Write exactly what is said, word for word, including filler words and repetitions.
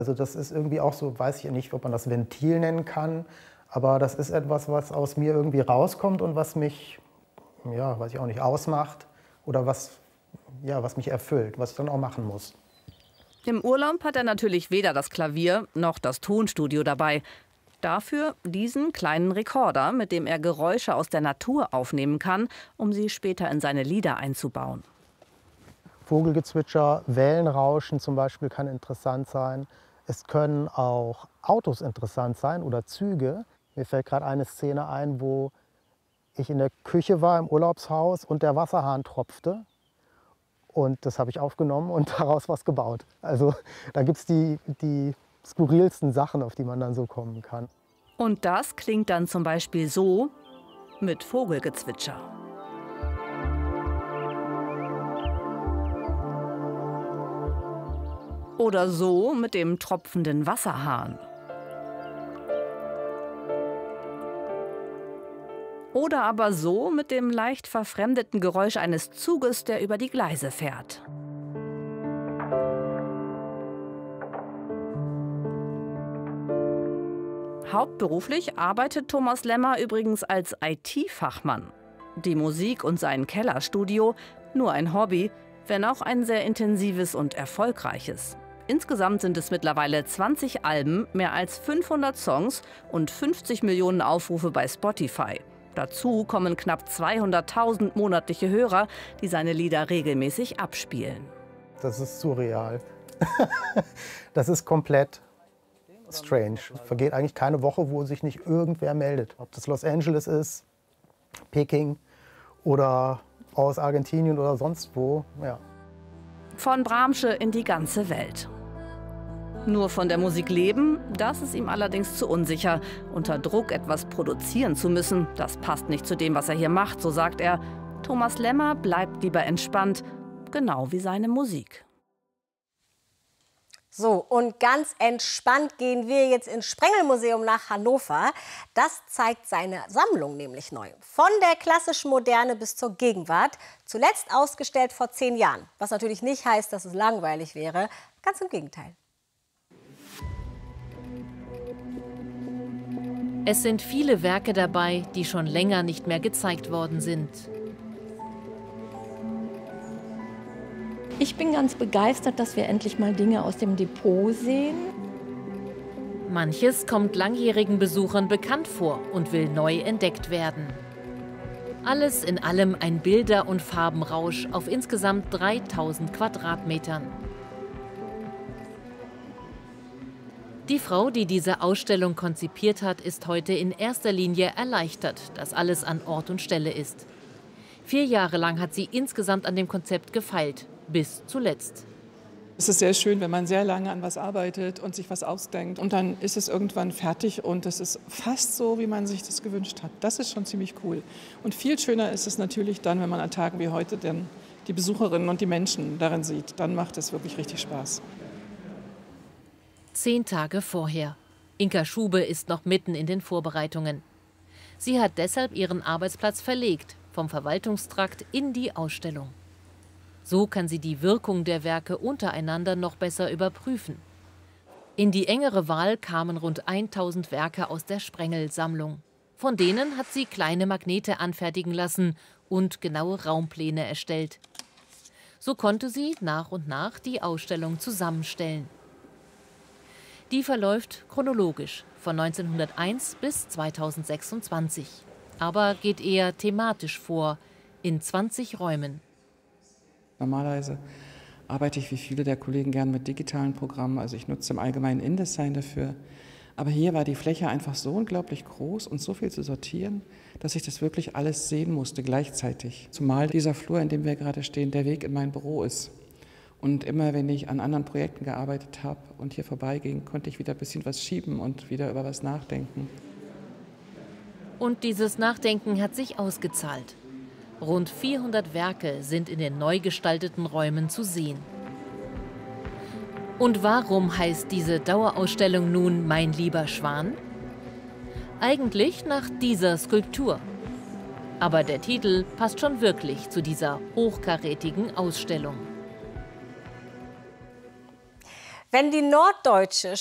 Also das ist irgendwie auch so, weiß ich nicht, ob man das Ventil nennen kann, aber das ist etwas, was aus mir irgendwie rauskommt und was mich, ja, weiß ich auch nicht, ausmacht oder was, ja, was mich erfüllt, was ich dann auch machen muss. Im Urlaub hat er natürlich weder das Klavier noch das Tonstudio dabei. Dafür diesen kleinen Rekorder, mit dem er Geräusche aus der Natur aufnehmen kann, um sie später in seine Lieder einzubauen. Vogelgezwitscher, Wellenrauschen zum Beispiel kann interessant sein. Es können auch Autos interessant sein oder Züge. Mir fällt gerade eine Szene ein, wo ich in der Küche war im Urlaubshaus und der Wasserhahn tropfte. Und das habe ich aufgenommen und daraus was gebaut. Also da gibt es die, die skurrilsten Sachen, auf die man dann so kommen kann. Und das klingt dann zum Beispiel so mit Vogelgezwitscher. Oder so mit dem tropfenden Wasserhahn. Oder aber so mit dem leicht verfremdeten Geräusch eines Zuges, der über die Gleise fährt. Hauptberuflich arbeitet Thomas Lemmer übrigens als I T-Fachmann. Die Musik und sein Kellerstudio nur ein Hobby, wenn auch ein sehr intensives und erfolgreiches. Insgesamt sind es mittlerweile zwanzig Alben, mehr als fünfhundert Songs und fünfzig Millionen Aufrufe bei Spotify. Dazu kommen knapp zweihunderttausend monatliche Hörer, die seine Lieder regelmäßig abspielen. Das ist surreal. Das ist komplett strange. Es vergeht eigentlich keine Woche, wo sich nicht irgendwer meldet. Ob das Los Angeles ist, Peking oder aus Argentinien oder sonst wo. Ja. Von Bramsche in die ganze Welt. Nur von der Musik leben, das ist ihm allerdings zu unsicher. Unter Druck etwas produzieren zu müssen, das passt nicht zu dem, was er hier macht, so sagt er. Thomas Lemmer bleibt lieber entspannt, genau wie seine Musik. So, und ganz entspannt gehen wir jetzt ins Sprengelmuseum nach Hannover. Das zeigt seine Sammlung nämlich neu. Von der klassischen Moderne bis zur Gegenwart. Zuletzt ausgestellt vor zehn Jahren. Was natürlich nicht heißt, dass es langweilig wäre. Ganz im Gegenteil. Es sind viele Werke dabei, die schon länger nicht mehr gezeigt worden sind. Ich bin ganz begeistert, dass wir endlich mal Dinge aus dem Depot sehen. Manches kommt langjährigen Besuchern bekannt vor und will neu entdeckt werden. Alles in allem ein Bilder- und Farbenrausch auf insgesamt dreitausend Quadratmetern. Die Frau, die diese Ausstellung konzipiert hat, ist heute in erster Linie erleichtert, dass alles an Ort und Stelle ist. Vier Jahre lang hat sie insgesamt an dem Konzept gefeilt, bis zuletzt. Es ist sehr schön, wenn man sehr lange an was arbeitet und sich was ausdenkt. Und dann ist es irgendwann fertig und es ist fast so, wie man sich das gewünscht hat. Das ist schon ziemlich cool. Und viel schöner ist es natürlich dann, wenn man an Tagen wie heute dann die Besucherinnen und die Menschen darin sieht. Dann macht es wirklich richtig Spaß. Zehn Tage vorher. Inka Schube ist noch mitten in den Vorbereitungen. Sie hat deshalb ihren Arbeitsplatz verlegt, vom Verwaltungstrakt in die Ausstellung. So kann sie die Wirkung der Werke untereinander noch besser überprüfen. In die engere Wahl kamen rund tausend Werke aus der Sprengel-Sammlung. Von denen hat sie kleine Magnete anfertigen lassen und genaue Raumpläne erstellt. So konnte sie nach und nach die Ausstellung zusammenstellen. Die verläuft chronologisch von neunzehnhunderteins bis zweitausendsechsundzwanzig, aber geht eher thematisch vor, in zwanzig Räumen. Normalerweise arbeite ich wie viele der Kollegen gern mit digitalen Programmen, also ich nutze im Allgemeinen InDesign dafür. Aber hier war die Fläche einfach so unglaublich groß und so viel zu sortieren, dass ich das wirklich alles sehen musste gleichzeitig. Zumal dieser Flur, in dem wir gerade stehen, der Weg in mein Büro ist. Und immer, wenn ich an anderen Projekten gearbeitet habe und hier vorbeiging, konnte ich wieder ein bisschen was schieben und wieder über was nachdenken. Und dieses Nachdenken hat sich ausgezahlt. Rund vierhundert Werke sind in den neu gestalteten Räumen zu sehen. Und warum heißt diese Dauerausstellung nun Mein lieber Schwan? Eigentlich nach dieser Skulptur. Aber der Titel passt schon wirklich zu dieser hochkarätigen Ausstellung. Wenn die Norddeutsche